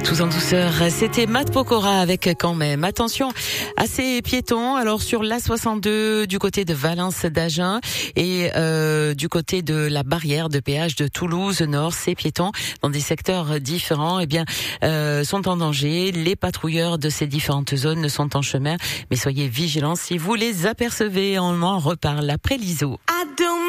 Tout en douceur, c'était Matt Pokora avec Quand même. Attention à ces piétons. Alors sur l'A62 du côté de Valence d'Agen et du côté de la barrière de péage de Toulouse Nord, ces piétons dans des secteurs différents, sont en danger. Les patrouilleurs de ces différentes zones sont en chemin, mais soyez vigilants si vous les apercevez. On en reparle après l'ISO.